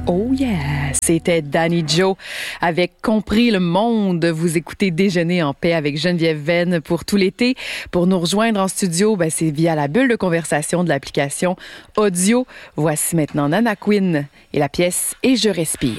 Oh yeah! C'était Danny Joe avec Compris le monde. Vous écoutez Déjeuner en paix avec Geneviève Venn pour tout l'été. Pour nous rejoindre en studio, c'est via la bulle de conversation de l'application audio. Voici maintenant Nana Quinn et la pièce « Et je respire ».